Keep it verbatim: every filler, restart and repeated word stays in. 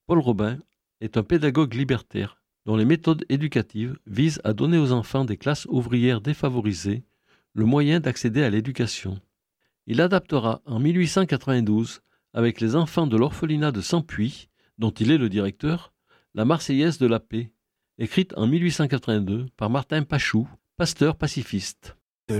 Paul Robin est un pédagogue libertaire dont les méthodes éducatives visent à donner aux enfants des classes ouvrières défavorisées le moyen d'accéder à l'éducation. Il adaptera en mille huit cent quatre-vingt-douze, avec les enfants de l'orphelinat de Sampuy, dont il est le directeur, la Marseillaise de la paix, écrite en mille huit cent quatre-vingt-deux par Martin Pachou, pasteur pacifiste.